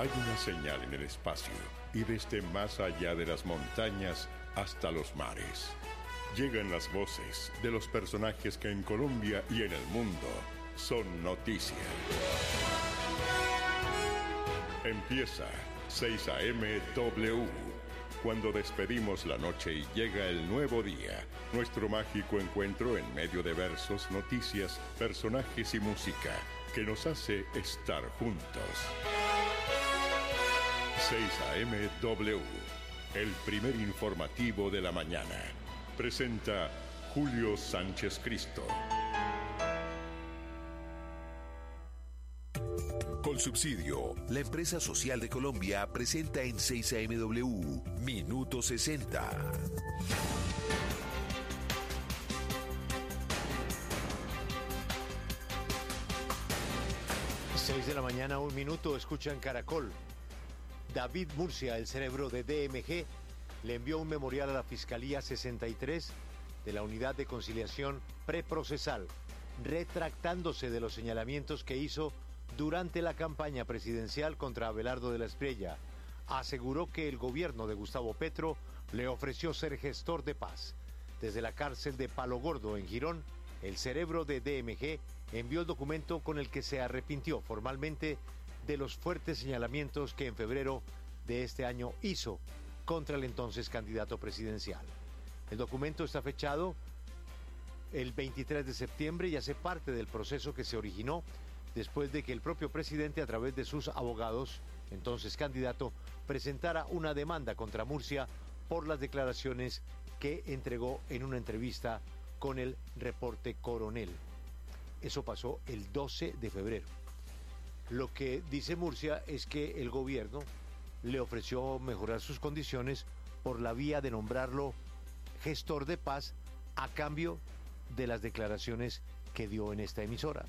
Hay una señal en el espacio y desde más allá de las montañas hasta los mares. Llegan las voces de los personajes que en Colombia y en el mundo son noticia. Empieza 6 a.m. W. Cuando despedimos la noche y llega el nuevo día, nuestro mágico encuentro en medio de versos, noticias, personajes y música que nos hace estar juntos. 6 a.m. W, el primer informativo de la mañana. Presenta Julio Sánchez Cristo. Colsubsidio, la empresa social de Colombia, presenta en 6 a.m. W, Minuto 60. Seis de la mañana, 1 minuto, escuchan Caracol. David Murcia, el cerebro de DMG, le envió un memorial a la Fiscalía 63 de la Unidad de Conciliación Preprocesal, retractándose de los señalamientos que hizo durante la campaña presidencial contra Abelardo de la Espriella. Aseguró que el gobierno de Gustavo Petro le ofreció ser gestor de paz. Desde la cárcel de Palo Gordo, en Girón, el cerebro de DMG envió el documento con el que se arrepintió formalmente de los fuertes señalamientos que en febrero de este año hizo contra el entonces candidato presidencial. El documento está fechado el 23 de septiembre y hace parte del proceso que se originó después de que el propio presidente, a través de sus abogados, entonces candidato, presentara una demanda contra Murcia por las declaraciones que entregó en una entrevista con el Reporte Coronel. Eso pasó el 12 de febrero. Lo que dice Murcia es que el gobierno le ofreció mejorar sus condiciones por la vía de nombrarlo gestor de paz a cambio de las declaraciones que dio en esta emisora.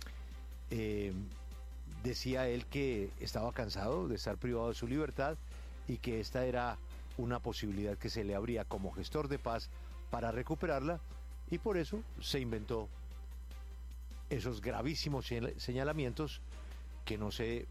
Decía él que estaba cansado de estar privado de su libertad y que esta era una posibilidad que se le abría como gestor de paz para recuperarla, y por eso se inventó esos gravísimos señalamientos que no sé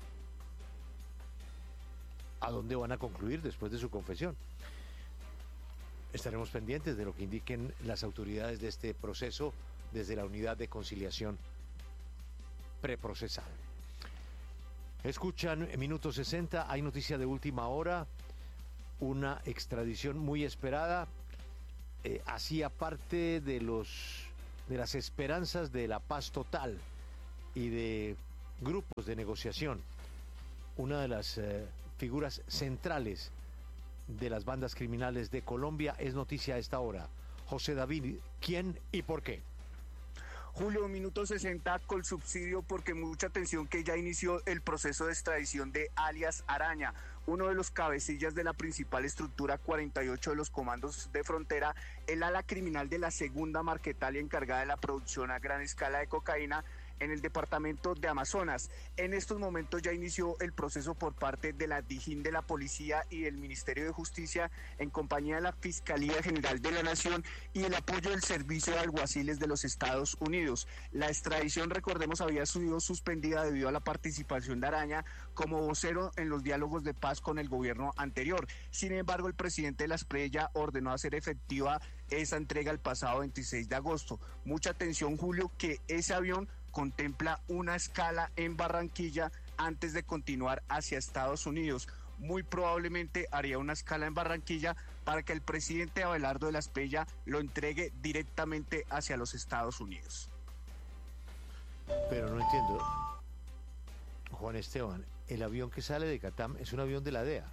a dónde van a concluir después de su confesión. Estaremos pendientes de lo que indiquen las autoridades de este proceso desde la Unidad de Conciliación Preprocesal. Escuchan Minuto 60, hay noticia de última hora, una extradición muy esperada, hacía parte de las esperanzas de la paz total y de grupos de negociación. Una de las figuras centrales de las bandas criminales de Colombia es noticia a esta hora. José David, ¿quién y por qué? Julio, Minuto 60, Colsubsidio, porque mucha atención que ya inició el proceso de extradición de alias Araña, uno de los cabecillas de la principal estructura 48 de los comandos de frontera, el ala criminal de la segunda Marquetalia encargada de la producción a gran escala de cocaína en el departamento de Amazonas. En estos momentos ya inició el proceso por parte de la DIJÍN de la Policía y del Ministerio de Justicia en compañía de la Fiscalía General de la Nación y el apoyo del Servicio de Alguaciles de los Estados Unidos. La extradición, recordemos, había sido suspendida debido a la participación de Araña como vocero en los diálogos de paz con el gobierno anterior. Sin embargo, el presidente de la Espriella ordenó hacer efectiva esa entrega el pasado 26 de agosto. Mucha atención, Julio, que ese avión contempla una escala en Barranquilla antes de continuar hacia Estados Unidos. Muy probablemente haría una escala en Barranquilla para que el presidente Abelardo de la Espriella lo entregue directamente hacia los Estados Unidos. Pero no entiendo, Juan Esteban, el avión que sale de Catam es un avión de la DEA.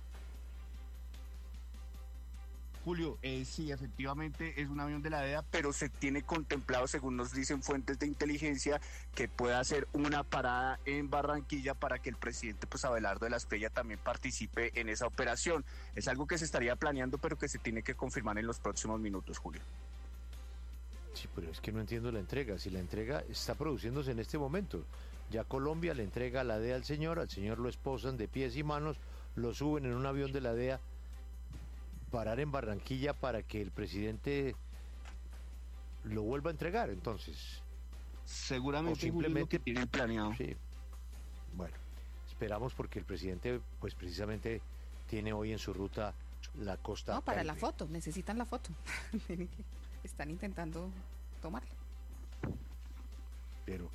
Julio, sí, efectivamente es un avión de la DEA, pero se tiene contemplado, según nos dicen fuentes de inteligencia, que pueda hacer una parada en Barranquilla para que el presidente Abelardo de la Espriella también participe en esa operación. Es algo que se estaría planeando, pero que se tiene que confirmar en los próximos minutos, Julio. Sí, pero es que no entiendo la entrega. Si la entrega está produciéndose en este momento, ya Colombia le entrega la DEA al señor lo esposan de pies y manos, lo suben en un avión de la DEA, parar en Barranquilla para que el presidente lo vuelva a entregar, entonces. Seguramente o simplemente Julio, lo que tienen planeado. Sí. Bueno, esperamos porque el presidente, pues precisamente, tiene hoy en su ruta la costa No, para Caribe. la foto, necesitan la foto. Están intentando tomarla. Pero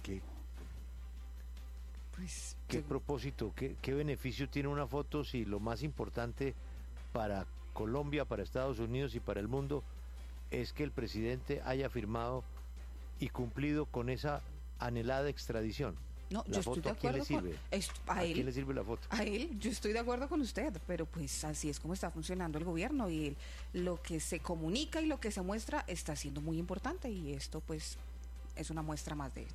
Pues, ¿qué propósito, qué beneficio tiene una foto si lo más importante para Colombia, para Estados Unidos y para el mundo es que el presidente haya firmado y cumplido con esa anhelada extradición? no, ¿La yo estoy foto de a quién le acuerdo con sirve? a ¿A quién le él. sirve la foto? A él, yo estoy de acuerdo con usted, pero pues así es como está funcionando el gobierno y lo que se comunica y lo que se muestra está siendo muy importante y esto pues es una muestra más de eso.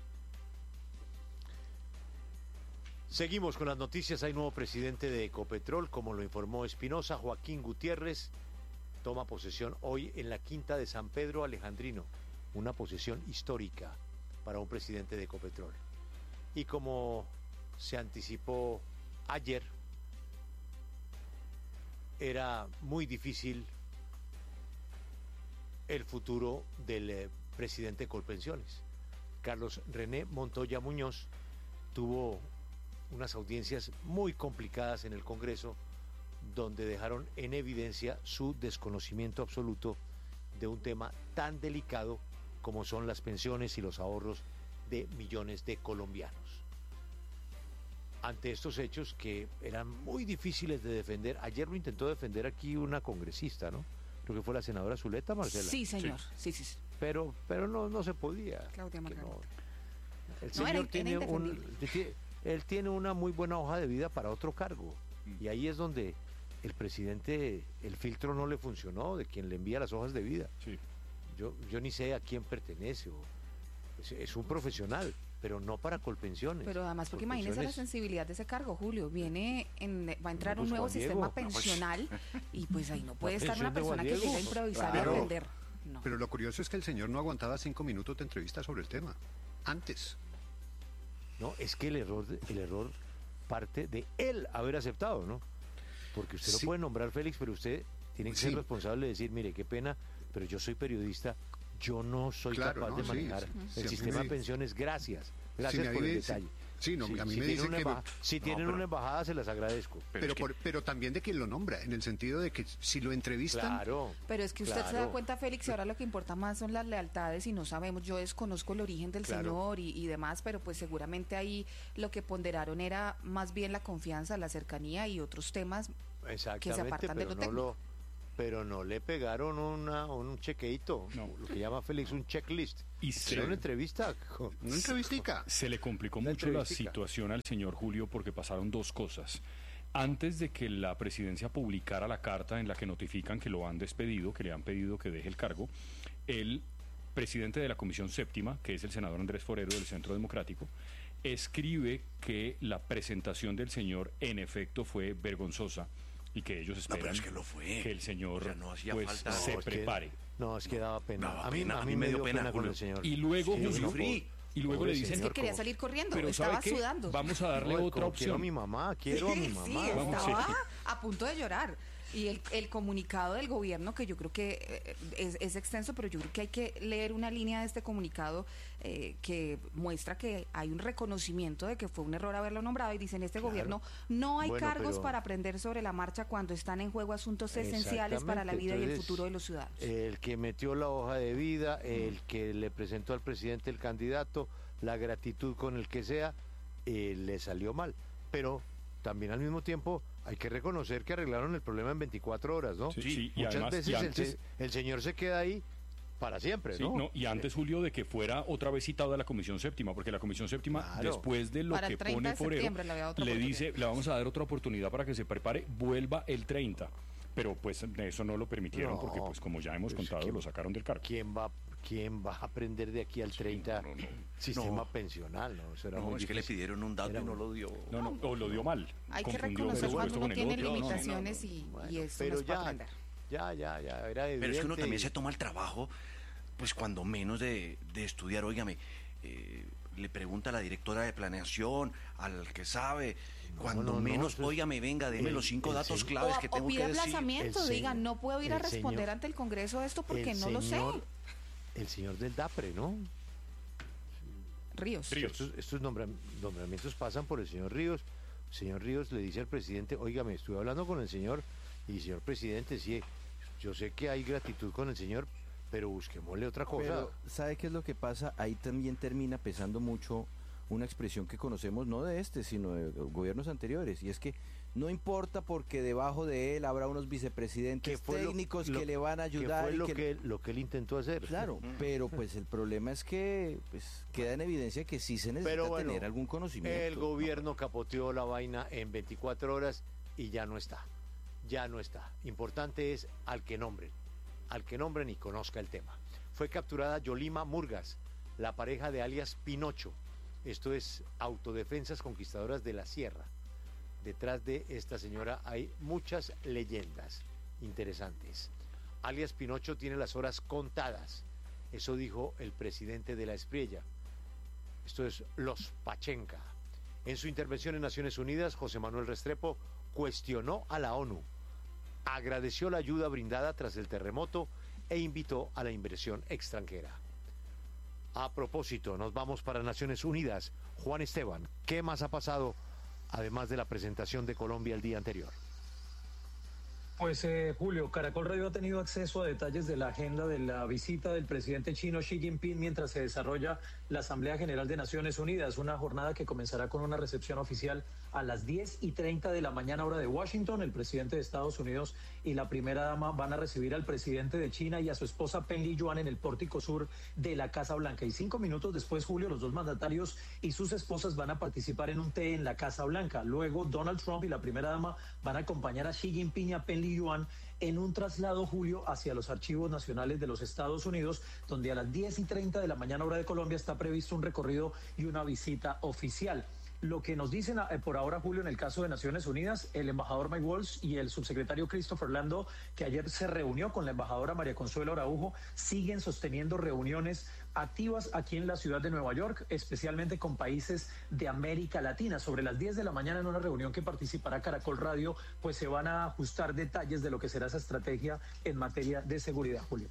Seguimos con las noticias. Hay nuevo presidente de Ecopetrol, como lo informó Espinosa. Joaquín Gutiérrez toma posesión hoy en la Quinta de San Pedro Alejandrino, una posesión histórica para un presidente de Ecopetrol. Y como se anticipó ayer, era muy difícil el futuro del presidente Colpensiones. Carlos René Montoya Muñoz tuvo unas audiencias muy complicadas en el Congreso, donde dejaron en evidencia su desconocimiento absoluto de un tema tan delicado como son las pensiones y los ahorros de millones de colombianos. Ante estos hechos que eran muy difíciles de defender, ayer lo intentó defender aquí una congresista, ¿no? Creo que fue la senadora Zuleta, Marcela. Sí, señor, sí. Pero no se podía. Claudia Que Margarita. El No, señor era tiene indefendible. él tiene una muy buena hoja de vida para otro cargo. Y ahí es donde el presidente, el filtro no le funcionó, de quien le envía las hojas de vida. Sí. Yo ni sé a quién pertenece. Es un profesional, pero no para Colpensiones. Pero además, porque imagínese la Colpensiones, sensibilidad de ese cargo, Julio. Va a entrar No, un pues, nuevo Juan sistema Diego. pensional y pues ahí no puede La estar una pensión de Juan persona que Diego. llegue a improvisar Claro. y aprender. No. Pero lo curioso es que el señor no aguantaba 5 minutos de entrevista sobre el tema. Antes. No, es que el error parte de él haber aceptado, ¿no? Porque usted no Sí. puede nombrar Félix, pero usted tiene que Sí. ser responsable de decir, mire, qué pena, pero yo soy periodista, yo no soy Claro, capaz no, de sí, manejar sí. el Sí, a mí sistema me- de pensiones. Gracias Sí, por a el mí me- detalle. sí, no, a mí me tienen dicen una que- embaja- si tienen pero- una embajada, se las agradezco. Pero también de quien lo nombra, en el sentido de que si lo entrevistan, Claro. Pero es que usted se da claro. cuenta, Félix, y ahora lo que importa más son las lealtades y no sabemos, yo desconozco el origen del Claro. señor y demás, pero pues seguramente ahí lo que ponderaron era más bien la confianza, la cercanía y otros temas. Exactamente, apartan de pero lo no técnico. pero no le pegaron un chequeito, No. lo que llama Félix un checklist. Y Era una entrevista. una entrevistica. Se le complicó Una mucho la entrevistica. situación al señor Julio porque pasaron dos cosas. Antes de que la presidencia publicara la carta en la que notifican que lo han despedido, que le han pedido que deje el cargo, el presidente de la Comisión Séptima, que es el senador Andrés Forero del Centro Democrático, escribe que la presentación del señor en efecto fue vergonzosa y que ellos esperan pero es que lo fue. que el señor O sea, no hacía pues, falta. se No, es que- prepare. No, es que daba pena. Daba a mí, pena, a mí me dio pena con Julio. el señor. Y luego, Sí, yo Julio, sufrí. y luego Pobre le dicen, Es que señor, quería como- salir corriendo, pero estaba ¿sabe qué? sudando. Vamos a darle No, otra como quiero a opción. mi mamá, quiero a mi mamá. Sí, Vamos, estaba sí. a punto de llorar. Y el comunicado del gobierno, que yo creo que es extenso, pero yo creo que hay que leer una línea de este comunicado que muestra que hay un reconocimiento de que fue un error haberlo nombrado y dicen, este gobierno no hay Bueno, cargos pero- para aprender sobre la marcha cuando están en juego asuntos esenciales para la Exactamente, vida y el entonces, futuro de los ciudadanos. El que metió la hoja de vida, el que le presentó al presidente el candidato, la gratitud con el que sea, le salió mal. Pero también al mismo tiempo hay que reconocer que arreglaron el problema en 24 horas, ¿no? Sí, sí, y Muchas además, veces y antes- el señor se queda ahí para siempre, Sí, ¿no? no, y antes, Julio, de que fuera otra vez citado a la Comisión Séptima, porque la Comisión Séptima, Claro. después de lo Para el que 30 pone de Forero, septiembre le había otra le oportunidad. dice, le vamos a dar otra oportunidad para que se prepare, vuelva el 30. Pero pues de eso no lo permitieron, No, porque pues como ya hemos pues, contado, ¿quién- lo sacaron del cargo. ¿Quién va a aprender de aquí al 30 sistema No. pensional? No, eso era No, muy es que le difícil. pidieron un dato Era y no muy- lo dio. No, no, o lo dio mal. Hay que confundió reconocer un cuando presupuesto uno con el tiene otro. No, no, no, limitaciones no. y Bueno, eso pero no es para ya, aprender. ya, era evidente. Pero es que uno también y- se toma el trabajo, pues cuando menos de estudiar, óigame, le pregunta a la directora de planeación, al que sabe, cuando no, menos, eso es- óigame, venga, deme el- los 5 el datos señor- claves que O tengo pide que decir. aplazamiento, El digan, señor- no puedo ir a el responder señor- ante el Congreso esto porque el no lo sé. El señor del DAPRE, ¿no? Ríos. Ríos. Estos nombramientos pasan por el señor Ríos, Señor Ríos le dice al presidente, oiga, me estuve hablando con el señor, y señor presidente, sí, yo sé que hay gratitud con el señor, pero busquémosle otra cosa. Pero, ¿sabe qué es lo que pasa? Ahí también termina pesando mucho una expresión que conocemos no de este, sino de gobiernos anteriores, y es que no importa porque debajo de él habrá unos vicepresidentes técnicos que le van a ayudar. Que fue lo que él intentó hacer. Claro, pero pues el problema es que pues queda en evidencia que sí se necesita tener algún conocimiento. El gobierno capoteó la vaina en 24 horas y ya no está. Ya no está. Importante es al que nombren y conozca el tema. Fue capturada Yolima Murgas, la pareja de alias Pinocho. Esto es Autodefensas Conquistadoras de la Sierra. Detrás de esta señora hay muchas leyendas interesantes. Alias Pinocho tiene las horas contadas. Eso dijo el presidente de la Espriella. Esto es Los Pachenca. En su intervención en Naciones Unidas, José Manuel Restrepo cuestionó a la ONU, agradeció la ayuda brindada tras el terremoto e invitó a la inversión extranjera. A propósito, nos vamos para Naciones Unidas. Juan Esteban, ¿qué más ha pasado además de la presentación de Colombia el día anterior? Pues Julio, Caracol Radio ha tenido acceso a detalles de la agenda de la visita del presidente chino Xi Jinping mientras se desarrolla la Asamblea General de Naciones Unidas, una jornada que comenzará con una recepción oficial a las 10:30 de la mañana hora de Washington. El presidente de Estados Unidos y la primera dama van a recibir al presidente de China y a su esposa Pen Liyuan en el pórtico sur de la Casa Blanca. Y 5 minutos después, Julio, los dos mandatarios y sus esposas van a participar en un té en la Casa Blanca. Luego, Donald Trump y la primera dama van a acompañar a Xi Jinping y a Pen Liyuan en un traslado, Julio, hacia los archivos nacionales de los Estados Unidos, donde a las 10:30 de la mañana hora de Colombia está previsto un recorrido y una visita oficial. Lo que nos dicen por ahora, Julio, en el caso de Naciones Unidas, el embajador Mike Waltz y el subsecretario Christopher Lando, que ayer se reunió con la embajadora María Consuelo Araujo, siguen sosteniendo reuniones activas aquí en la ciudad de Nueva York, especialmente con países de América Latina. Sobre las 10 de la mañana, en una reunión que participará Caracol Radio, pues se van a ajustar detalles de lo que será esa estrategia en materia de seguridad, Julio.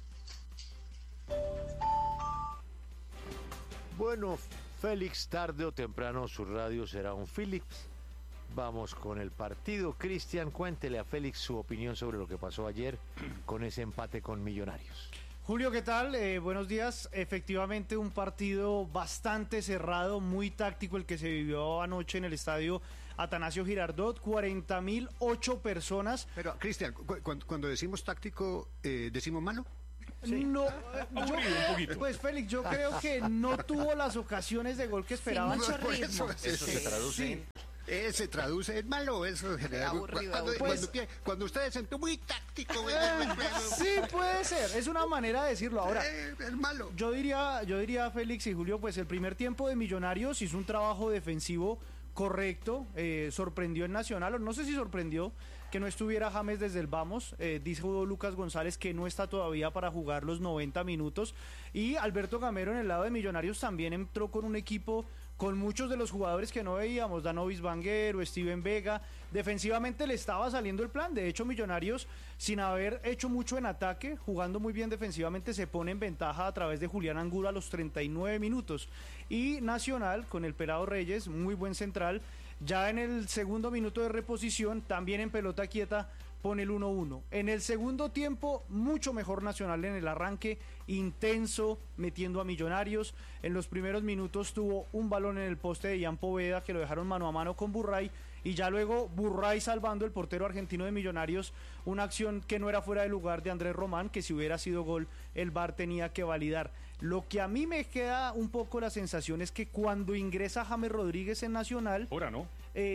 Bueno, Félix, tarde o temprano su radio será un Philips. Vamos con el partido. Cristian, cuéntele a Félix su opinión sobre lo que pasó ayer con ese empate con Millonarios. Julio, ¿qué tal? Buenos días. Efectivamente, un partido bastante cerrado, muy táctico el que se vivió anoche en el estadio Atanasio Girardot. 40.008 personas. Pero, Cristian, cuando decimos táctico, ¿decimos malo? Sí. No, pues Félix, yo creo que no tuvo las ocasiones de gol que esperaban. Mucho ritmo. Eso se traduce en... Se traduce en malo, eso general. Cuando ustedes se muy táctico. Sí, puede ser, es una manera de decirlo. Ahora, es malo. Yo diría, Félix y Julio, pues el primer tiempo de Millonarios hizo un trabajo defensivo correcto, sorprendió en Nacional, o no sé si sorprendió que no estuviera James desde el vamos, dijo Lucas González que no está todavía para jugar los 90 minutos, y Alberto Gamero en el lado de Millonarios también entró con un equipo con muchos de los jugadores que no veíamos, Danovis Vanguero, Steven Vega. Defensivamente le estaba saliendo el plan. De hecho, Millonarios, sin haber hecho mucho en ataque, jugando muy bien defensivamente, se pone en ventaja a través de Julián Angulo a los 39 minutos. Y Nacional, con el Pelado Reyes, muy buen central, ya en el segundo minuto de reposición, también en pelota quieta, pone el 1-1. En el segundo tiempo, mucho mejor Nacional en el arranque, intenso, metiendo a Millonarios. En los primeros minutos tuvo un balón en el poste de Ian Poveda que lo dejaron mano a mano con Burray, y ya luego Burray salvando, el portero argentino de Millonarios, una acción que no era fuera de lugar de Andrés Román, que si hubiera sido gol el VAR tenía que validar. Lo que a mí me queda un poco la sensación es que cuando ingresa James Rodríguez en Nacional, ahora no,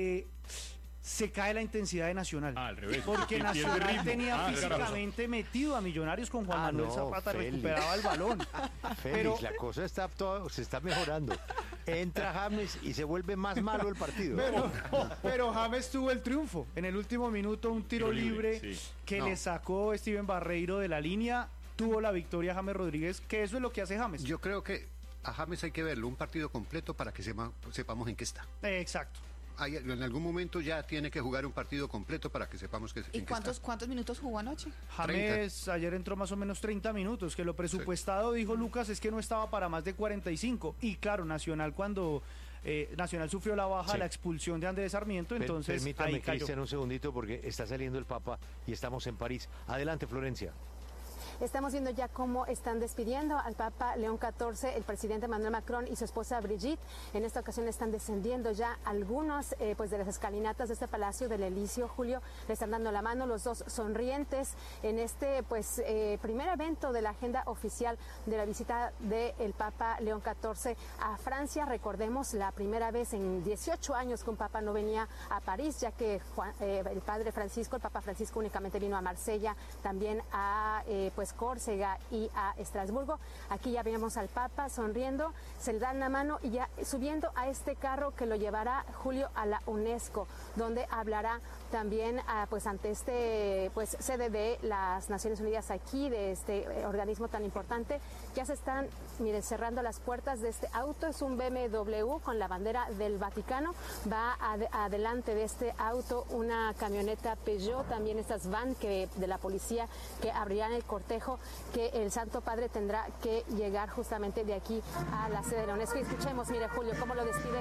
se cae la intensidad de Nacional. Al revés. Porque Nacional tenía físicamente metido a Millonarios con Juan Manuel Zapata, Félix. recuperaba el balón. Félix, la cosa se está mejorando. Entra James y se vuelve más malo el partido. Pero James tuvo el triunfo. En el último minuto, un tiro libre que le sacó Steven Barreiro de la línea. Tuvo la victoria James Rodríguez, que eso es lo que hace James. Yo creo que a James hay que verlo un partido completo para que sepamos en qué está. Exacto. En algún momento ya tiene que jugar un partido completo para que sepamos que ¿Y cuántos minutos jugó anoche? James ayer entró más o menos 30 minutos, que lo presupuestado, dijo Lucas, es que no estaba para más de 45. Y claro, Nacional cuando Nacional sufrió la baja, Sí. la expulsión de Andrés Sarmiento, entonces Permítame, ahí cayó. Cristian, un segundito porque está saliendo el Papa y estamos en París. Adelante, Florencia. Estamos viendo ya cómo están despidiendo al Papa León XIV, el presidente Emmanuel Macron y su esposa Brigitte. En esta ocasión están descendiendo ya algunos pues de las escalinatas de este Palacio del Elíseo. Julio, le están dando la mano, los dos sonrientes en este pues primer evento de la agenda oficial de la visita del Papa León XIV a Francia. Recordemos, la primera vez en 18 años que un Papa no venía a París, ya que el Padre Francisco, el Papa Francisco únicamente vino a Marsella, también a pues Córcega y a Estrasburgo. Aquí ya vemos al Papa sonriendo, se le dan la mano y ya subiendo a este carro que lo llevará Julio a la UNESCO, donde hablará también pues ante este pues sede de las Naciones Unidas aquí, de este organismo tan importante. Ya se están, miren, cerrando las puertas de este auto. Es un BMW con la bandera del Vaticano. Va adelante de este auto una camioneta Peugeot, también estas van de la policía que abrirán el cortejo que el Santo Padre tendrá que llegar justamente de aquí a la sede de la UNESCO. Y escuchemos, mire, Julio, cómo lo despide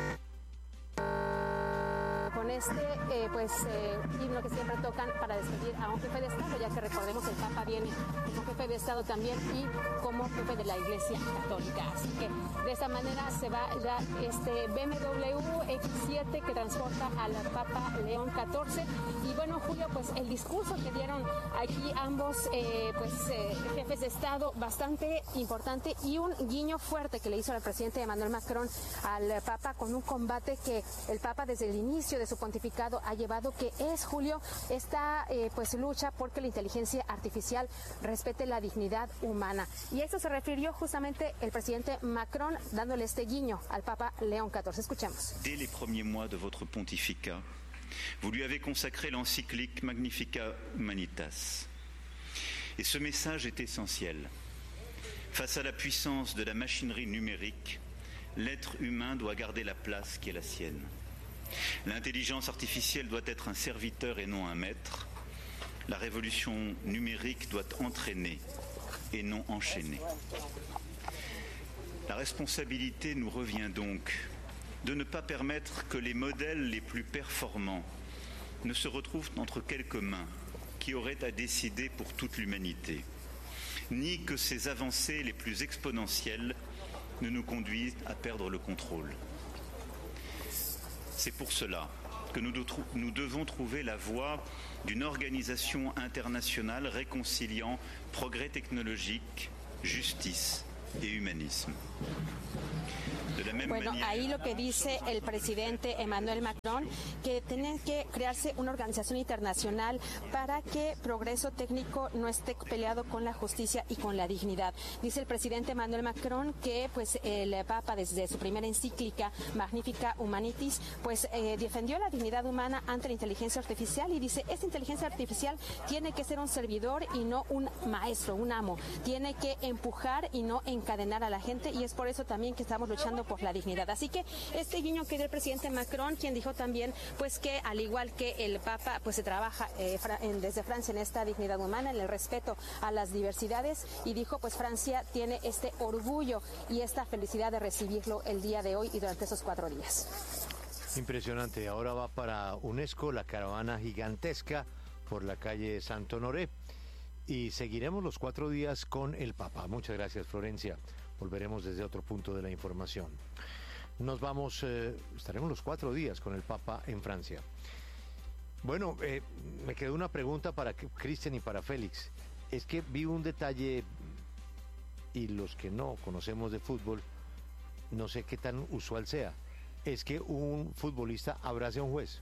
con este himno que siempre tocan para despedir a un jefe de Estado, ya que recordemos el Papa viene como jefe de Estado también y como jefe de la Iglesia Católica. Así que de esta manera se va ya este BMW X7 que transporta al Papa León XIV. Y bueno, Julio, pues el discurso que dieron aquí ambos jefes de Estado, bastante importante, y un guiño fuerte que le hizo el presidente Emmanuel Macron al Papa con un combate que el Papa desde el inicio de su pontificado ha llevado, que es, Julio, esta lucha porque la inteligencia artificial respete la dignidad humana. Y a eso se refirió justamente el presidente Macron, dándole este guiño al Papa León XIV. Escuchemos. Dès les premiers mois de votre pontificat, vous lui avez consacré l'encyclique Magnificat Humanitas. Et ce message est essentiel. Face à la puissance de la machinerie numérique, l'être humain doit garder la place qui est la sienne. L'intelligence artificielle doit être un serviteur et non un maître. La révolution numérique doit entraîner et non enchaîner. La responsabilité nous revient donc de ne pas permettre que les modèles les plus performants ne se retrouvent entre quelques mains qui auraient à décider pour toute l'humanité, ni que ces avancées les plus exponentielles ne nous conduisent à perdre le contrôle. C'est pour cela que nous devons trouver la voie d'une organisation internationale réconciliant progrès technologique, justice et humanisme. Bueno, ahí lo que dice el presidente Emmanuel Macron, que tienen que crearse una organización internacional para que progreso técnico no esté peleado con la justicia y con la dignidad. Dice el presidente Emmanuel Macron que pues el Papa desde su primera encíclica Magnificat Humanitas defendió la dignidad humana ante la inteligencia artificial, y dice, esta inteligencia artificial tiene que ser un servidor y no un maestro, un amo. Tiene que empujar y no encadenar a la gente, y es por eso también que estamos luchando por la dignidad. Así que este guiño que dio el presidente Macron, quien dijo también pues que al igual que el Papa pues se trabaja desde Francia en esta dignidad humana, en el respeto a las diversidades, y dijo pues Francia tiene este orgullo y esta felicidad de recibirlo el día de hoy y durante esos 4 días. Impresionante. Ahora va para UNESCO la caravana gigantesca por la calle Santo Honoré y seguiremos los 4 días con el Papa. Muchas gracias, Florencia. Volveremos desde otro punto de la información. Nos vamos, estaremos los 4 días con el Papa en Francia. Bueno, me quedó una pregunta para Cristian y para Félix. Es que vi un detalle, y los que no conocemos de fútbol, no sé qué tan usual sea. Es que un futbolista abrace a un juez.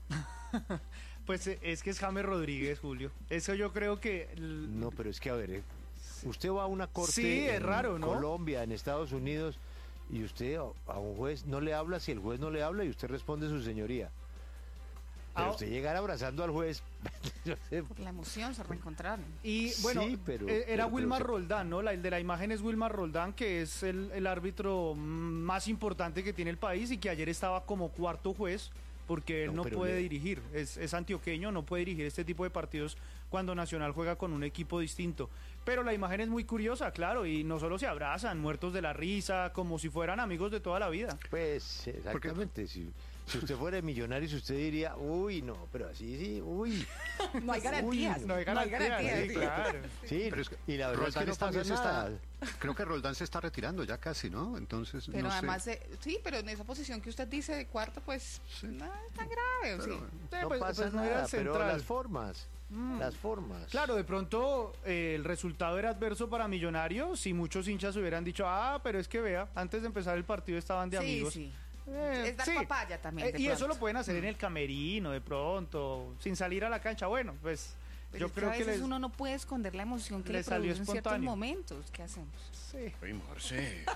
Pues es que es James Rodríguez, Julio. Eso yo creo que... No, pero es que, a ver, usted va a una corte sí, es raro, ¿no? Colombia, en Estados Unidos, y usted a un juez no le habla si el juez no le habla y usted responde su señoría. Pero usted llegar abrazando al juez... no sé. Por la emoción se reencontraron. Y bueno, sí, pero, era Wilmar Roldán, ¿no? El de la imagen es Wilmar Roldán, que es el árbitro más importante que tiene el país y que ayer estaba como 4º juez porque él no puede dirigir, es antioqueño, no puede dirigir este tipo de partidos cuando Nacional juega con un equipo distinto. Pero la imagen es muy curiosa, claro, y no solo se abrazan, muertos de la risa, como si fueran amigos de toda la vida. Pues exactamente, si usted fuera millonario, usted diría, uy, no, pero así sí, uy. No hay garantías. No hay garantías, sí, claro. Sí, pero es que y la verdad Roldán es que no pasa nada. Creo que Roldán se está retirando ya casi, ¿no? Entonces, pero no además, sé. sí, pero en esa posición que usted dice de cuarto, pues no es tan grave. Pero, sí. No pasa no era nada, el pero central. las formas. Las formas. Claro, de pronto el resultado era adverso para Millonarios si muchos hinchas hubieran dicho, pero es que vea, antes de empezar el partido estaban de amigos. Sí. Es dar papaya también. Y eso lo pueden hacer en el camerino, de pronto, sin salir a la cancha. Bueno, pues pero yo creo a veces uno no puede esconder la emoción que le salió produce en ciertos espontáneo. momentos. ¿Qué hacemos? Sí. Ay, Marce.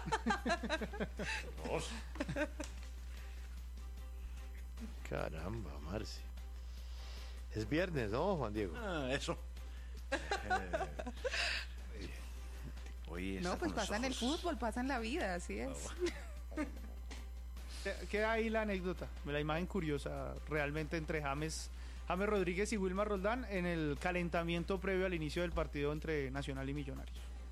Caramba, Marce. Es viernes, ¿no, Juan Diego? Eso. Hoy está No, pues con los pasa en el ojos. fútbol, pasa en la vida, así es. Queda ahí la anécdota, la imagen curiosa realmente entre James Rodríguez y Wilmar Roldán en el calentamiento previo al inicio del partido entre Nacional y Millonarios.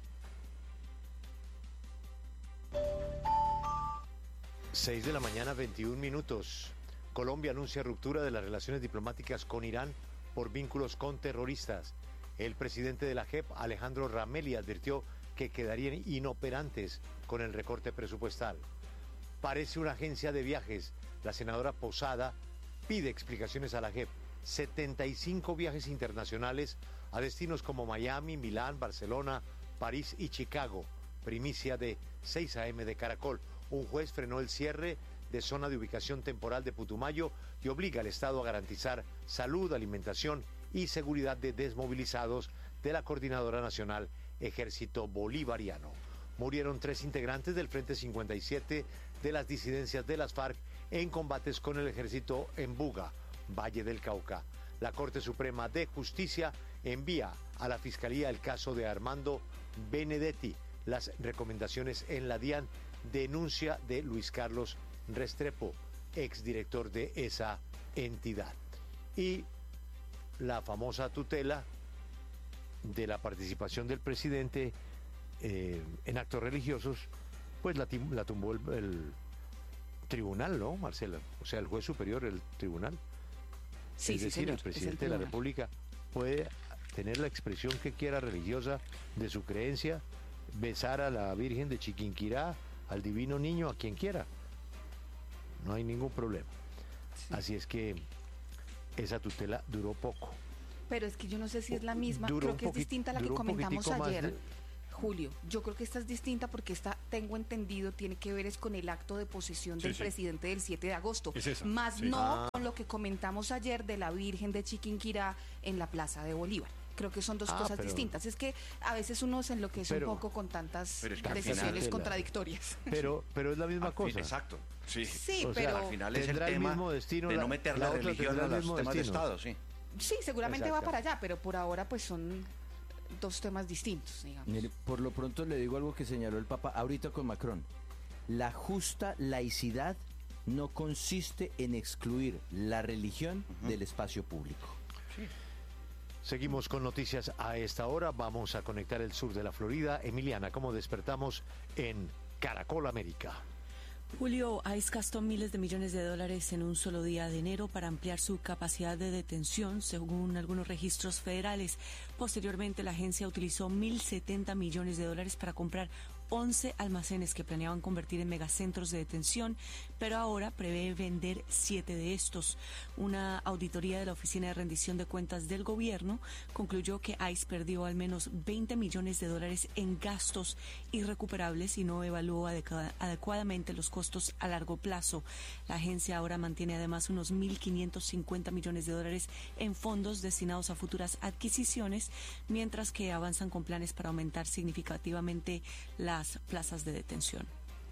6 de la mañana, 21 minutos. Colombia anuncia ruptura de las relaciones diplomáticas con Irán por vínculos con terroristas. El presidente de la JEP, Alejandro Rameli, advirtió que quedarían inoperantes con el recorte presupuestal. Parece una agencia de viajes. La senadora Posada pide explicaciones a la JEP. 75 viajes internacionales a destinos como Miami, Milán, Barcelona, París y Chicago. Primicia de 6 AM de Caracol. Un juez frenó el cierre de zona de ubicación temporal de Putumayo y obliga al Estado a garantizar salud, alimentación y seguridad de desmovilizados de la Coordinadora Nacional Ejército Bolivariano. Murieron 3 integrantes del Frente 57 de las disidencias de las FARC en combates con el ejército en Buga, Valle del Cauca. La Corte Suprema de Justicia envía a la Fiscalía el caso de Armando Benedetti. Las recomendaciones en la DIAN, denuncia de Luis Carlos Restrepo, exdirector de esa entidad. Y la famosa tutela de la participación del presidente en actos religiosos, pues la tumbó el tribunal, ¿no, Marcela? O sea, el juez superior, el tribunal. Sí, es decir, señor, el presidente de la República puede tener la expresión que quiera religiosa de su creencia, besar a la Virgen de Chiquinquirá, al Divino Niño, a quien quiera. No hay ningún problema. Sí. Así es que esa tutela duró poco. Pero es que yo no sé si es la misma, creo que es distinta a la que comentamos ayer. Julio, yo creo que esta es distinta porque esta, tengo entendido, tiene que ver es con el acto de posesión del presidente del 7 de agosto, más no con lo que comentamos ayer de la Virgen de Chiquinquirá en la Plaza de Bolívar. Creo que son dos cosas distintas. Es que a veces uno se enloquece un poco con tantas decisiones contradictorias. Pero es la misma cosa. Exacto. Sí, pero sea, al final es el tema de no meter la religión en los temas de Estado, sí. Sí, seguramente va para allá, pero por ahora pues son dos temas distintos, digamos. Mire, por lo pronto le digo algo que señaló el Papa ahorita con Macron. La justa laicidad no consiste en excluir la religión del espacio público. Sí. Seguimos con noticias a esta hora. Vamos a conectar el sur de la Florida. Emiliana, ¿cómo despertamos en Caracol América? Julio, ICE gastó miles de millones de dólares en un solo día de enero para ampliar su capacidad de detención, según algunos registros federales. Posteriormente, la agencia utilizó 1.070 millones de dólares para comprar 11 almacenes que planeaban convertir en megacentros de detención, pero ahora prevé vender 7 de estos. Una auditoría de la Oficina de Rendición de Cuentas del Gobierno concluyó que ICE perdió al menos 20 millones de dólares en gastos irrecuperables y no evaluó adecuadamente los costos a largo plazo. La agencia ahora mantiene además unos 1.550 millones de dólares en fondos destinados a futuras adquisiciones, mientras que avanzan con planes para aumentar significativamente las plazas de detención.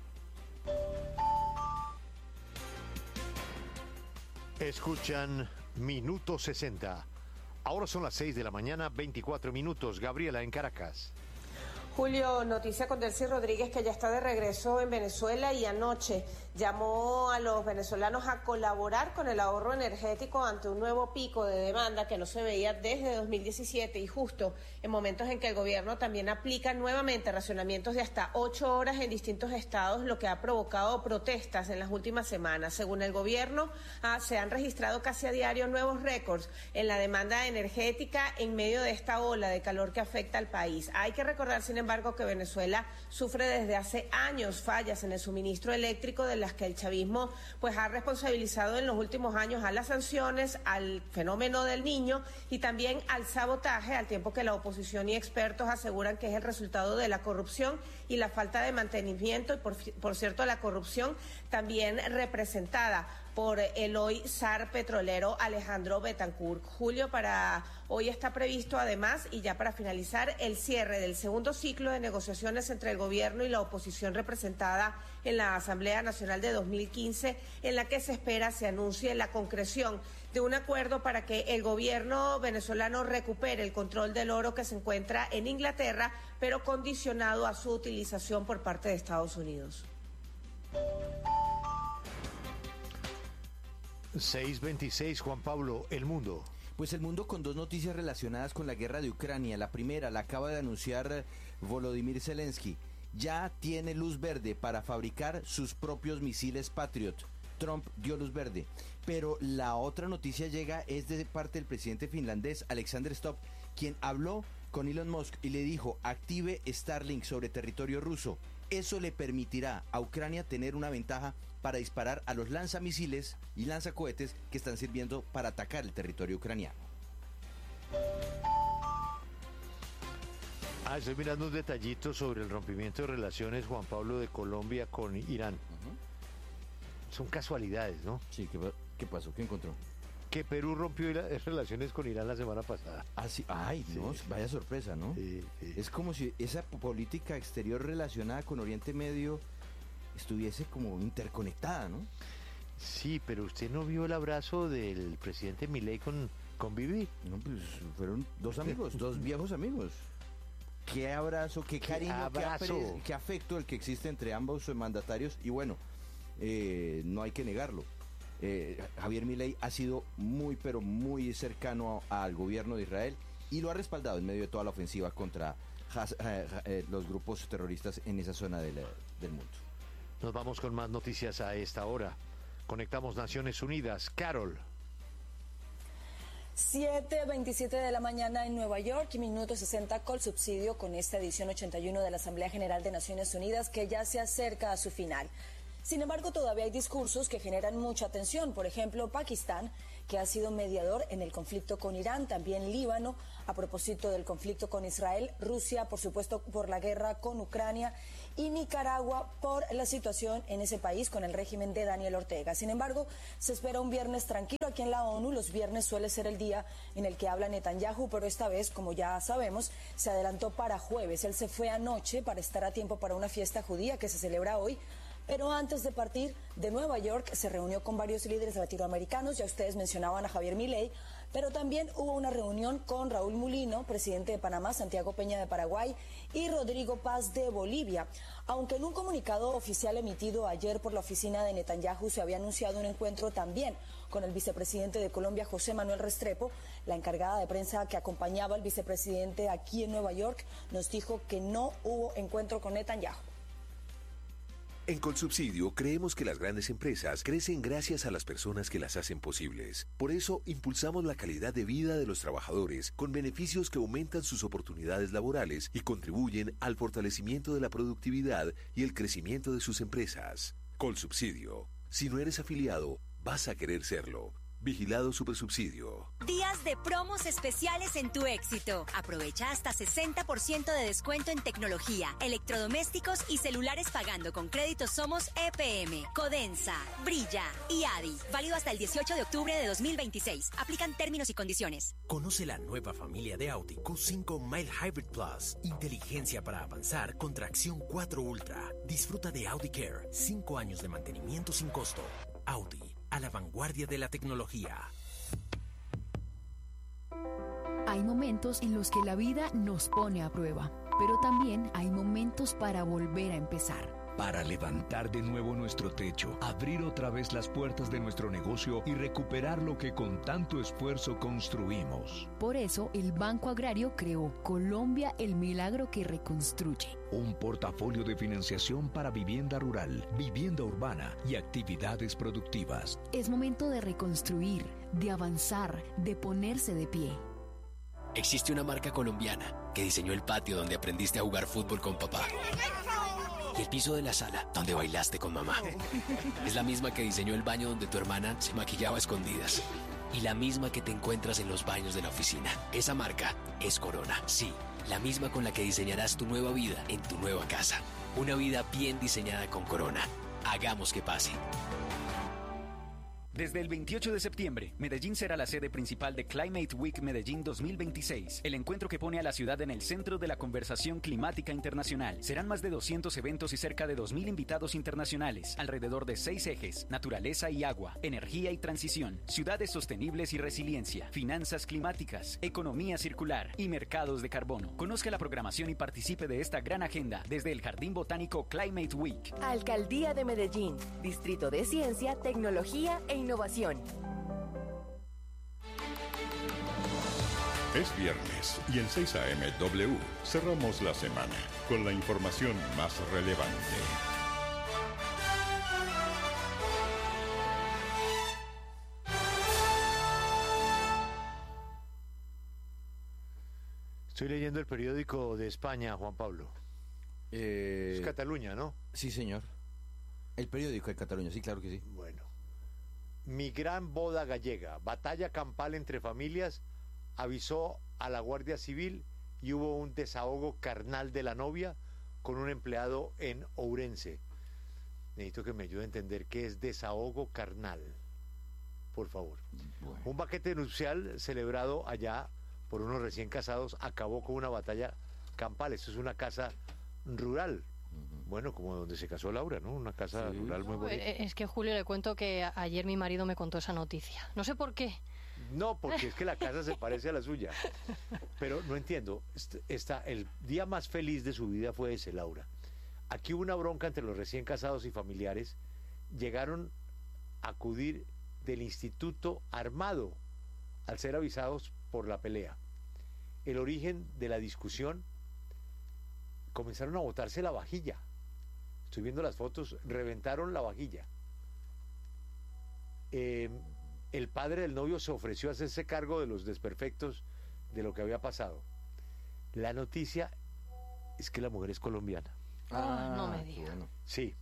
Escuchan Minuto 60. Ahora son las 6 de la mañana, 24 minutos. Gabriela, en Caracas. Julio, noticia con Delcy Rodríguez, que ya está de regreso en Venezuela, y anoche llamó a los venezolanos a colaborar con el ahorro energético ante un nuevo pico de demanda que no se veía desde 2017 y justo en momentos en que el gobierno también aplica nuevamente racionamientos de hasta 8 horas en distintos estados, lo que ha provocado protestas en las últimas semanas. Según el gobierno, se han registrado casi a diario nuevos récords en la demanda energética en medio de esta ola de calor que afecta al país. Hay que recordar, sin embargo, que Venezuela sufre desde hace años fallas en el suministro eléctrico de las que el chavismo pues ha responsabilizado en los últimos años a las sanciones, al fenómeno del Niño y también al sabotaje, al tiempo que la oposición y expertos aseguran que es el resultado de la corrupción y la falta de mantenimiento y por cierto la corrupción también representada por el hoy zar petrolero Alejandro Betancourt. Julio, para hoy está previsto además, y ya para finalizar, el cierre del segundo ciclo de negociaciones entre el gobierno y la oposición representada en la Asamblea Nacional de 2015, en la que se espera se anuncie la concreción de un acuerdo para que el gobierno venezolano recupere el control del oro que se encuentra en Inglaterra, pero condicionado a su utilización por parte de Estados Unidos. 6:26, Juan Pablo, El Mundo. Pues El Mundo con dos noticias relacionadas con la guerra de Ucrania. La primera la acaba de anunciar Volodymyr Zelensky. Ya tiene luz verde para fabricar sus propios misiles Patriot. Trump dio luz verde. Pero la otra noticia es de parte del presidente finlandés Alexander Stubb, quien habló con Elon Musk y le dijo: active Starlink sobre territorio ruso. Eso le permitirá a Ucrania tener una ventaja para disparar a los lanzamisiles y lanzacohetes que están sirviendo para atacar el territorio ucraniano. Estoy mirando un detallito sobre el rompimiento de relaciones, Juan Pablo, de Colombia con Irán. Son casualidades, ¿no? Sí, ¿qué pasó? ¿Qué encontró? Que Perú rompió relaciones con Irán la semana pasada. Ah, sí. Ay, sí. No, vaya sorpresa, ¿no? Sí. Es como si esa política exterior relacionada con Oriente Medio estuviese como interconectada, ¿no? Sí, pero usted no vio el abrazo del presidente Milei con Bibi. No, pues fueron dos amigos, dos viejos amigos. Qué abrazo, qué cariño, qué afecto el que existe entre ambos mandatarios. Y bueno, no hay que negarlo. Javier Milei ha sido muy, pero muy cercano al gobierno de Israel y lo ha respaldado en medio de toda la ofensiva contra los grupos terroristas en esa zona del mundo. Nos vamos con más noticias a esta hora. Conectamos Naciones Unidas. Carol. 7:27 de la mañana en Nueva York, minuto 60 Colsubsidio con esta edición 81 de la Asamblea General de Naciones Unidas que ya se acerca a su final. Sin embargo, todavía hay discursos que generan mucha tensión. Por ejemplo, Pakistán, que ha sido mediador en el conflicto con Irán, también Líbano, a propósito del conflicto con Israel, Rusia, por supuesto, por la guerra con Ucrania, y Nicaragua por la situación en ese país con el régimen de Daniel Ortega. Sin embargo, se espera un viernes tranquilo aquí en la ONU. Los viernes suele ser el día en el que habla Netanyahu, pero esta vez, como ya sabemos, se adelantó para jueves. Él se fue anoche para estar a tiempo para una fiesta judía que se celebra hoy. Pero antes de partir de Nueva York se reunió con varios líderes latinoamericanos, ya ustedes mencionaban a Javier Milei, pero también hubo una reunión con Raúl Mulino, presidente de Panamá, Santiago Peña de Paraguay y Rodrigo Paz de Bolivia. Aunque en un comunicado oficial emitido ayer por la oficina de Netanyahu se había anunciado un encuentro también con el vicepresidente de Colombia, José Manuel Restrepo, la encargada de prensa que acompañaba al vicepresidente aquí en Nueva York nos dijo que no hubo encuentro con Netanyahu. En Colsubsidio creemos que las grandes empresas crecen gracias a las personas que las hacen posibles. Por eso impulsamos la calidad de vida de los trabajadores con beneficios que aumentan sus oportunidades laborales y contribuyen al fortalecimiento de la productividad y el crecimiento de sus empresas. Colsubsidio. Si no eres afiliado, vas a querer serlo. Vigilado Supersubsidio. Días de promos especiales en Tu Éxito. Aprovecha hasta 60% de descuento en tecnología, electrodomésticos y celulares pagando con créditos Somos EPM, Codensa, Brilla y Adi. Válido hasta el 18 de octubre de 2026. Aplican términos y condiciones. Conoce la nueva familia de Audi Q5 Mile Hybrid Plus. Inteligencia para avanzar con tracción 4 Ultra. Disfruta de Audi Care. 5 años de mantenimiento sin costo. Audi. A la vanguardia de la tecnología. Hay momentos en los que la vida nos pone a prueba, pero también hay momentos para volver a empezar. para levantar de nuevo nuestro techo, abrir otra vez las puertas de nuestro negocio y recuperar lo que con tanto esfuerzo construimos. Por eso, el Banco Agrario creó Colombia, el milagro que reconstruye. Un portafolio de financiación para vivienda rural, vivienda urbana y actividades productivas. Es momento de reconstruir, de avanzar, de ponerse de pie. Existe una marca colombiana que diseñó el patio donde aprendiste a jugar fútbol con papá. Y el piso de la sala donde bailaste con mamá. Es la misma que diseñó el baño donde tu hermana se maquillaba a escondidas. Y la misma que te encuentras en los baños de la oficina. Esa marca es Corona. Sí, la misma con la que diseñarás tu nueva vida en tu nueva casa. Una vida bien diseñada con Corona. Hagamos que pase. Desde el 28 de septiembre, Medellín será la sede principal de Climate Week Medellín 2026, el encuentro que pone a la ciudad en el centro de la conversación climática internacional. Serán más de 200 eventos y cerca de 2.000 invitados internacionales, alrededor de 6 ejes: naturaleza y agua, energía y transición, ciudades sostenibles y resiliencia, finanzas climáticas, economía circular y mercados de carbono. Conozca la programación y participe de esta gran agenda desde el Jardín Botánico Climate Week. Alcaldía de Medellín, Distrito de Ciencia, Tecnología e Innovación. Es viernes y en 6 AM W cerramos la semana con la información más relevante. Estoy leyendo el periódico de España, Juan Pablo. Es Cataluña, ¿no? Sí, señor. El periódico de Cataluña, sí, claro que sí. Bueno. Mi gran boda gallega, batalla campal entre familias, avisó a la Guardia Civil y hubo un desahogo carnal de la novia con un empleado en Ourense. Necesito que me ayude a entender qué es desahogo carnal, por favor. Bueno. Un banquete nupcial celebrado allá por unos recién casados acabó con una batalla campal. Esto es una casa rural. Bueno, como donde se casó Laura, ¿no? Una casa rural muy bonita. Es que, Julio, le cuento que ayer mi marido me contó esa noticia. No sé por qué. No, porque es que la casa se parece a la suya. Pero no entiendo. El día más feliz de su vida fue ese, Laura. Aquí hubo una bronca entre los recién casados y familiares. Llegaron a acudir del instituto armado al ser avisados por la pelea. El origen de la discusión: comenzaron a botarse la vajilla. Estoy viendo las fotos, reventaron la vajilla. El padre del novio se ofreció a hacerse cargo de los desperfectos de lo que había pasado. La noticia es que la mujer es colombiana. No me diga. Bueno. Sí.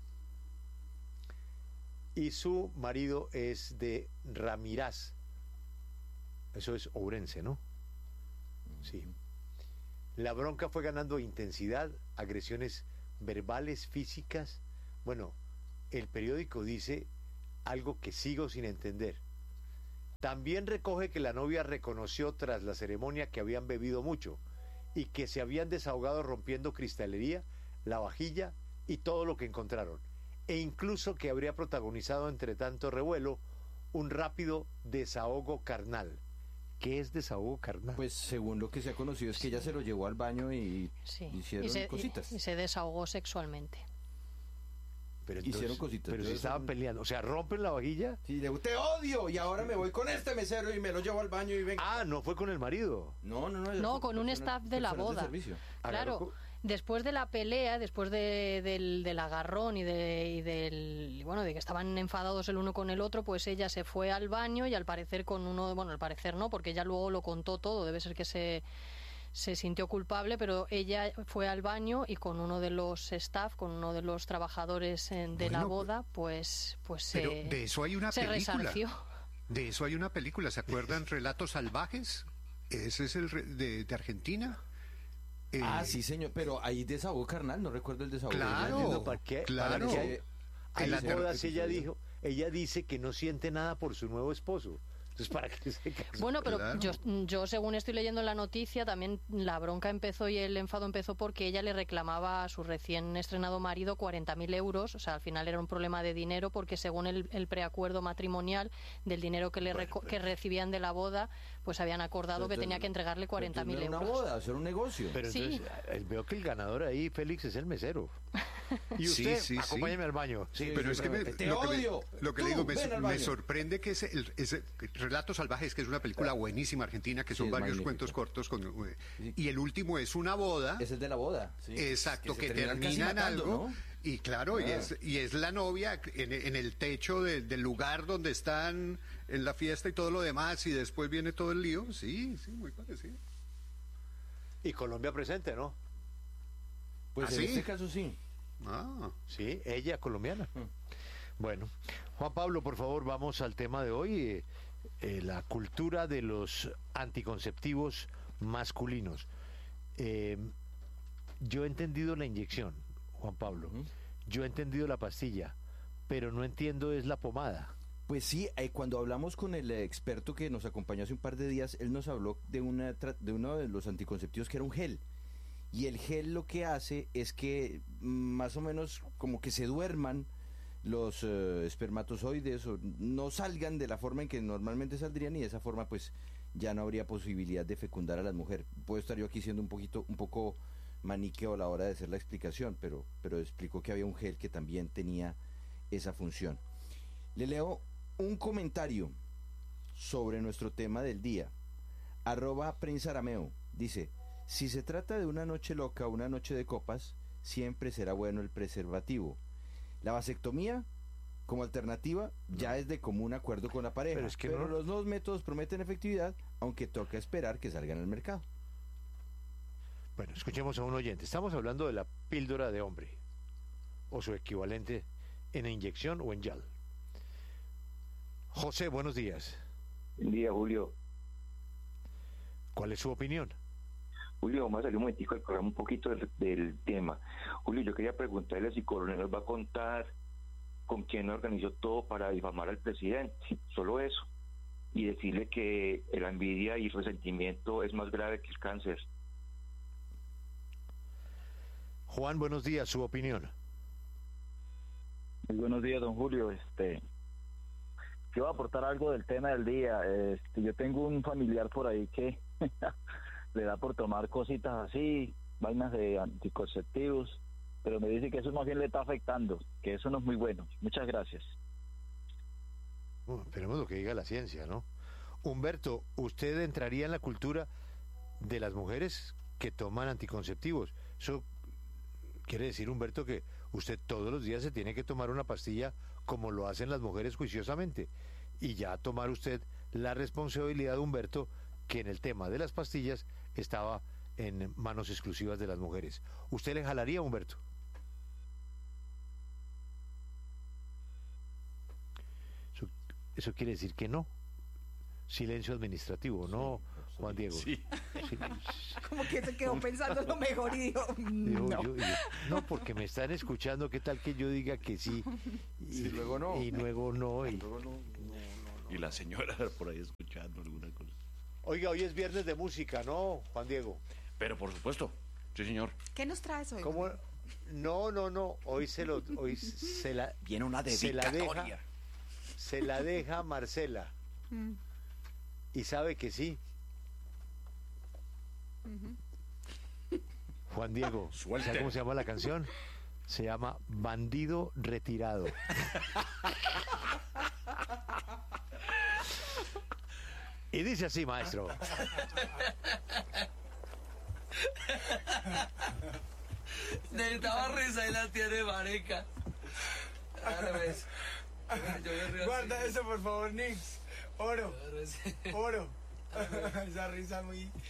Y su marido es de Ramirás. Eso es Ourense, ¿no? Sí. La bronca fue ganando intensidad, agresiones verbales, físicas. Bueno, el periódico dice algo que sigo sin entender. También recoge que la novia reconoció tras la ceremonia que habían bebido mucho y que se habían desahogado rompiendo cristalería, la vajilla y todo lo que encontraron. E incluso que habría protagonizado entre tanto revuelo un rápido desahogo carnal. ¿Qué es desahogo carnal? Pues según lo que se ha conocido es que ella se lo llevó al baño y hicieron cositas. Y se desahogó sexualmente. Pero entonces, hicieron cositas. Pero si estaban peleando, o sea, rompen la vajilla. Sí, te odio y ahora me voy con este mesero y me lo llevo al baño y venga. Ah, no fue con el marido. No, con un staff de la boda. Claro. Después de la pelea, después del agarrón y de que estaban enfadados el uno con el otro, pues ella se fue al baño y al parecer al parecer no, porque ella luego lo contó todo, debe ser que se sintió culpable, pero ella fue al baño y con uno de los staff, con uno de los trabajadores de la boda, pues pero de eso hay una película. Resarció. De eso hay una película, ¿se acuerdan? Relatos Salvajes. Ese es el de Argentina. Sí, señor, pero ahí desahogo carnal, no recuerdo el desahogo. Claro, ¿para qué? Claro. En las bodas ella dice que no siente nada por su nuevo esposo. Entonces, ¿para qué se casó? Bueno, pero yo según estoy leyendo la noticia, también la bronca empezó y el enfado empezó porque ella le reclamaba a su recién estrenado marido 40.000 euros. O sea, al final era un problema de dinero porque según el preacuerdo matrimonial del dinero que recibían de la boda, pues habían acordado que tenía que entregarle 40.000 euros. Era una boda, era un negocio. Pero entonces veo que el ganador ahí, Félix, es el mesero. Y usted, sí, acompáñeme al baño. Sí, pero es que lo que le digo, me sorprende que ese Relatos Salvajes, que es una película buenísima argentina, que son varios cuentos cortos, y el último es una boda. Es el de la boda. Sí. Exacto, que termina en algo. ¿No? Y claro, y es la novia en el techo del lugar donde están en la fiesta y todo lo demás, y después viene todo el lío. Sí, muy parecido. Y Colombia presente, ¿no? Pues en este caso sí. Sí, ella colombiana. Bueno, Juan Pablo, por favor, vamos al tema de hoy, la cultura de los anticonceptivos masculinos. Yo he entendido la inyección, Juan Pablo. Yo he entendido la pastilla, pero no entiendo es la pomada. Pues sí, cuando hablamos con el experto que nos acompañó hace un par de días, él nos habló de uno de los anticonceptivos que era un gel. Y el gel lo que hace es que más o menos como que se duerman los espermatozoides o no salgan de la forma en que normalmente saldrían, y de esa forma pues ya no habría posibilidad de fecundar a la mujer. Puedo estar yo aquí siendo un poco maniqueo a la hora de hacer la explicación, pero explicó que había un gel que también tenía esa función. Le leo un comentario sobre nuestro tema del día. @prensarameo dice: si se trata de una noche loca o una noche de copas, siempre será bueno el preservativo. La vasectomía, como alternativa, ya es de común acuerdo con la pareja. Pero los dos métodos prometen efectividad, aunque toca esperar que salgan al mercado. Bueno, escuchemos a un oyente. Estamos hablando de la píldora de hombre, o su equivalente en inyección o en gel. José, buenos días. Buen día, Julio. ¿Cuál es su opinión? Julio, vamos a salir un momentico del programa un poquito del tema. Julio, yo quería preguntarle si Coronel nos va a contar con quién organizó todo para difamar al presidente, solo eso, y decirle que la envidia y resentimiento es más grave que el cáncer. Juan, buenos días, su opinión. Muy buenos días, don Julio. Yo voy a aportar algo del tema del día. Yo tengo un familiar por ahí que le da por tomar cositas así, vainas de anticonceptivos, pero me dice que eso más bien le está afectando, que eso no es muy bueno. Muchas gracias. Bueno, esperemos lo que diga la ciencia, ¿no? Humberto, ¿usted entraría en la cultura de las mujeres que toman anticonceptivos? Eso quiere decir, Humberto, que usted todos los días se tiene que tomar una pastilla como lo hacen las mujeres juiciosamente, y ya tomar usted la responsabilidad, Humberto, que en el tema de las pastillas estaba en manos exclusivas de las mujeres. ¿Usted le jalaría, Humberto? Eso quiere decir que no. Silencio administrativo, ¿no, Juan Diego? Sí. Como que se quedó pensando lo mejor y dijo, no. No, porque me están escuchando, ¿qué tal que yo diga que sí? Y luego no. Y luego no. Y la señora por ahí escuchando alguna cosa. Oiga, hoy es viernes de música, ¿no, Juan Diego? Pero por supuesto, sí, señor. ¿Qué nos traes hoy? ¿Cómo? No. Hoy se la viene una dedicatoria. Se la deja Marcela. Y sabe que sí. Juan Diego, ¿sabe cómo se llama la canción? Se llama Bandido Retirado. Y dice así, maestro. Necesitaba risa y la tiene marica. Guarda eso, por favor, Nix. Oro. Esa risa muy...